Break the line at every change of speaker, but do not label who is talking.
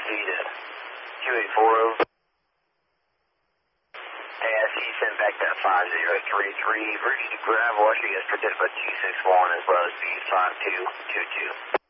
see you did. 2840. Hey, I see you sent back that 5033. Virginia Grab, Washington, yesterday, but 261 as well as B5222.